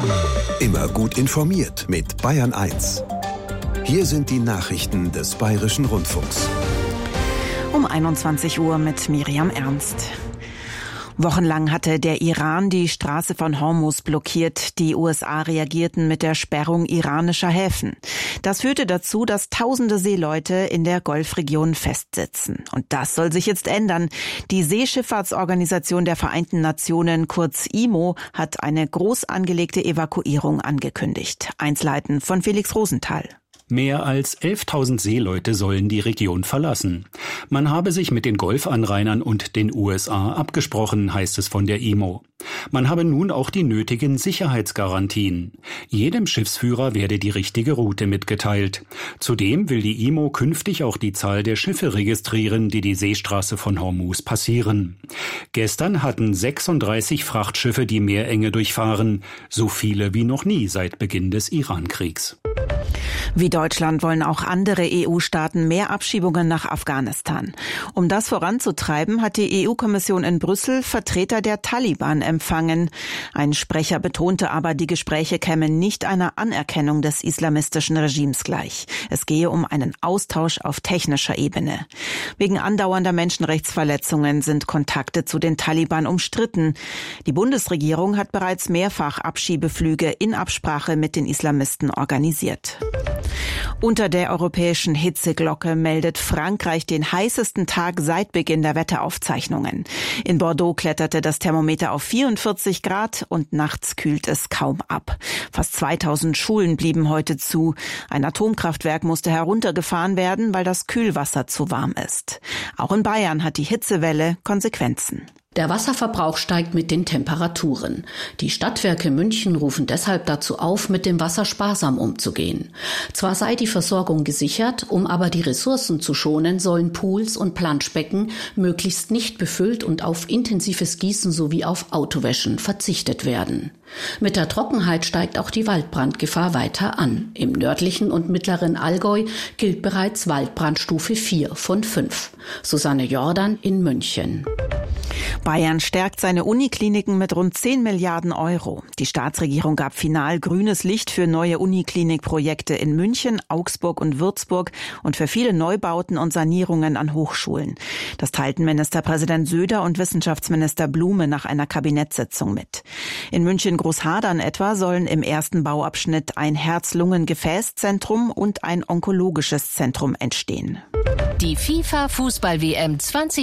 Immer gut informiert mit Bayern 1. Hier sind die Nachrichten des Bayerischen Rundfunks. Um 21 Uhr mit Miriam Ernst. Wochenlang hatte der Iran die Straße von Hormuz blockiert. Die USA reagierten mit der Sperrung iranischer Häfen. Das führte dazu, dass tausende Seeleute in der Golfregion festsitzen. Und das soll sich jetzt ändern. Die Seeschifffahrtsorganisation der Vereinten Nationen, kurz IMO, hat eine groß angelegte Evakuierung angekündigt. Einzelheiten von Felix Rosenthal. Mehr als 11.000 Seeleute sollen die Region verlassen. Man habe sich mit den Golfanrainern und den USA abgesprochen, heißt es von der IMO. Man habe nun auch die nötigen Sicherheitsgarantien. Jedem Schiffsführer werde die richtige Route mitgeteilt. Zudem will die IMO künftig auch die Zahl der Schiffe registrieren, die die Seestraße von Hormuz passieren. Gestern hatten 36 Frachtschiffe die Meerenge durchfahren, so viele wie noch nie seit Beginn des Irankriegs. Wie Deutschland wollen auch andere EU-Staaten mehr Abschiebungen nach Afghanistan. Um das voranzutreiben, hat die EU-Kommission in Brüssel Vertreter der Taliban empfangen. Ein Sprecher betonte aber, die Gespräche kämen nicht einer Anerkennung des islamistischen Regimes gleich. Es gehe um einen Austausch auf technischer Ebene. Wegen andauernder Menschenrechtsverletzungen sind Kontakte zu den Taliban umstritten. Die Bundesregierung hat bereits mehrfach Abschiebeflüge in Absprache mit den Islamisten organisiert. Unter der europäischen Hitzeglocke meldet Frankreich den heißesten Tag seit Beginn der Wetteraufzeichnungen. In Bordeaux kletterte das Thermometer auf 44 Grad und nachts kühlt es kaum ab. Fast 2000 Schulen blieben heute zu. Ein Atomkraftwerk musste heruntergefahren werden, weil das Kühlwasser zu warm ist. Auch in Bayern hat die Hitzewelle Konsequenzen. Der Wasserverbrauch steigt mit den Temperaturen. Die Stadtwerke München rufen deshalb dazu auf, mit dem Wasser sparsam umzugehen. Zwar sei die Versorgung gesichert, um aber die Ressourcen zu schonen, sollen Pools und Planschbecken möglichst nicht befüllt und auf intensives Gießen sowie auf Autowäschen verzichtet werden. Mit der Trockenheit steigt auch die Waldbrandgefahr weiter an. Im nördlichen und mittleren Allgäu gilt bereits Waldbrandstufe 4 von 5. Susanne Jordan in München. Bayern stärkt seine Unikliniken mit rund 10 Milliarden Euro. Die Staatsregierung gab final grünes Licht für neue Uniklinikprojekte in München, Augsburg und Würzburg und für viele Neubauten und Sanierungen an Hochschulen. Das teilten Ministerpräsident Söder und Wissenschaftsminister Blume nach einer Kabinettssitzung mit. In München-Großhadern etwa sollen im ersten Bauabschnitt ein Herz-Lungen-Gefäßzentrum und ein onkologisches Zentrum entstehen. Die FIFA-Fußball-WM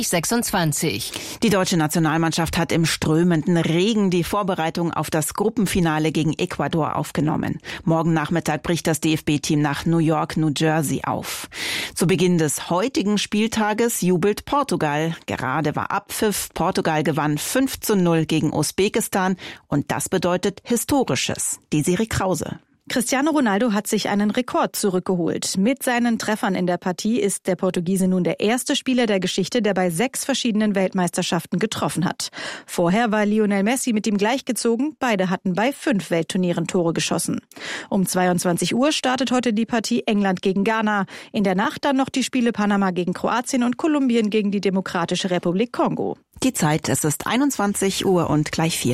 2026. Die deutsche Nationalmannschaft hat im strömenden Regen die Vorbereitung auf das Gruppenfinale gegen Ecuador aufgenommen. Morgen Nachmittag bricht das DFB-Team nach New York, New Jersey auf. Zu Beginn des heutigen Spieltages jubelt Portugal. Gerade war Abpfiff. Portugal gewann 5:0 gegen Usbekistan und das bedeutet Historisches. Desiree Krause. Cristiano Ronaldo hat sich einen Rekord zurückgeholt. Mit seinen Treffern in der Partie ist der Portugiese nun der erste Spieler der Geschichte, der bei 6 verschiedenen Weltmeisterschaften getroffen hat. Vorher war Lionel Messi mit ihm gleichgezogen. Beide hatten bei 5 Weltturnieren Tore geschossen. Um 22 Uhr startet heute die Partie England gegen Ghana. In der Nacht dann noch die Spiele Panama gegen Kroatien und Kolumbien gegen die Demokratische Republik Kongo. Die Zeit, es ist 21 Uhr und gleich 4.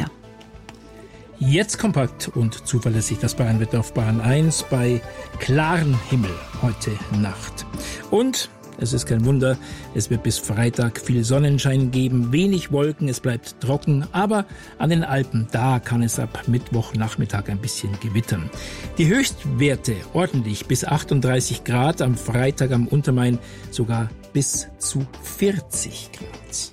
Jetzt kompakt und zuverlässig das Bayernwetter auf Bayern 1 bei klarem Himmel heute Nacht. Und es ist kein Wunder, es wird bis Freitag viel Sonnenschein geben, wenig Wolken, es bleibt trocken, aber an den Alpen, da kann es ab Mittwochnachmittag ein bisschen gewittern. Die Höchstwerte ordentlich bis 38 Grad, am Freitag am Untermain sogar bis zu 40 Grad.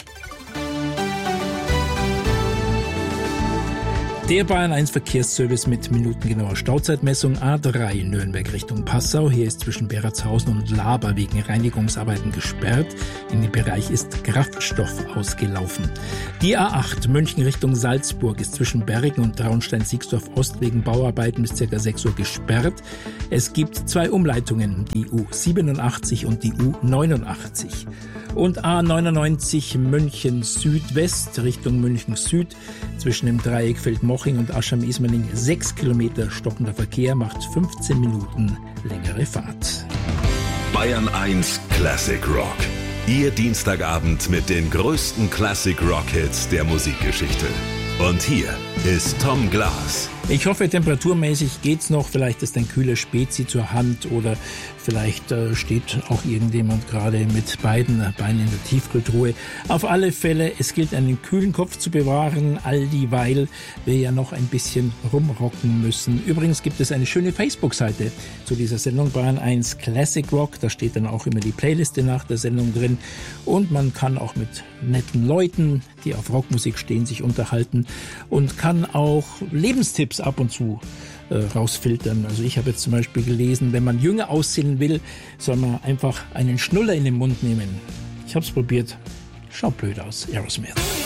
Der Bayern 1 Verkehrsservice mit minutengenauer Stauzeitmessung A3 Nürnberg Richtung Passau. Hier ist zwischen Beratshausen und Laber wegen Reinigungsarbeiten gesperrt. In dem Bereich ist Kraftstoff ausgelaufen. Die A8 München Richtung Salzburg ist zwischen Bergen und Traunstein-Siegsdorf Ost wegen Bauarbeiten bis ca. 6 Uhr gesperrt. Es gibt 2 Umleitungen, die U87 und die U89. Und A99 München Südwest Richtung München Süd zwischen dem Dreieck Feldmoching und Aschheim-Ismaning 6 Kilometer stockender Verkehr, macht 15 Minuten längere Fahrt. Bayern 1 Classic Rock. Ihr Dienstagabend mit den größten Classic Rock Hits der Musikgeschichte. Und hier ist Tom Glas. Ich hoffe, temperaturmäßig geht's noch. Vielleicht ist ein kühler Spezi zur Hand oder vielleicht steht auch irgendjemand gerade mit beiden Beinen in der Tiefkühltruhe. Auf alle Fälle, es gilt, einen kühlen Kopf zu bewahren, all dieweil wir ja noch ein bisschen rumrocken müssen. Übrigens gibt es eine schöne Facebook-Seite zu dieser Sendung, Bayern 1 Classic Rock. Da steht dann auch immer die Playliste nach der Sendung drin. Und man kann auch mit netten Leuten, die auf Rockmusik stehen, sich unterhalten und kann auch Lebenstipps ab und zu rausfiltern. Also ich habe jetzt zum Beispiel gelesen, wenn man jünger aussehen will, soll man einfach einen Schnuller in den Mund nehmen. Ich habe es probiert. Schaut blöd aus. Aerosmith.